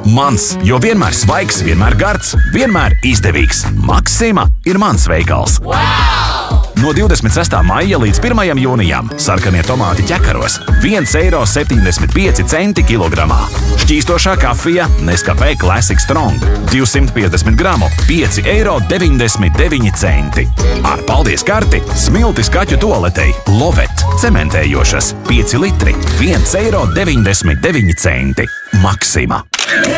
Mans, jo vienmēr svaigs, vienmēr gards, vienmēr izdevīgs. Maksima ir mans veikals. No 26. maija līdz 1. jūnijam sarkanie tomāti ķekaros 1,75 eiro kilogramā. Šķīstošā kafija Nescafé Classic Strong 250 gramu 5,99 eiro. Ar paldies karti smiltis kaķu toaletei Lovet cementējošas 5 litri 1,99 eiro. Maksima.